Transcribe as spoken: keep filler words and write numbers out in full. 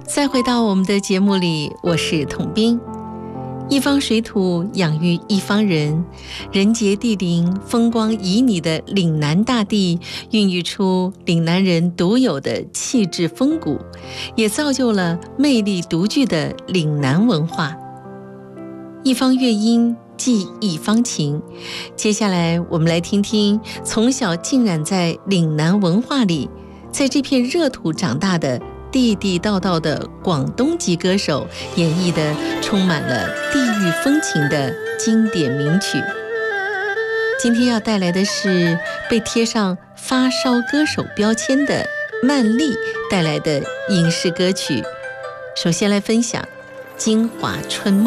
再回到我们的节目里，我是统兵。一方水土养育一方人，人杰地灵、风光旖旎的岭南大地，孕育出岭南人独有的气质风骨，也造就了魅力独具的岭南文化。一方乐音寄一方情，接下来我们来听听从小浸染在岭南文化里，在这片热土长大的地地道道的广东籍歌手演绎的充满了地域风情的经典名曲。今天要带来的是被贴上发烧歌手标签的曼丽带来的影视歌曲。首先来分享《京华春梦》。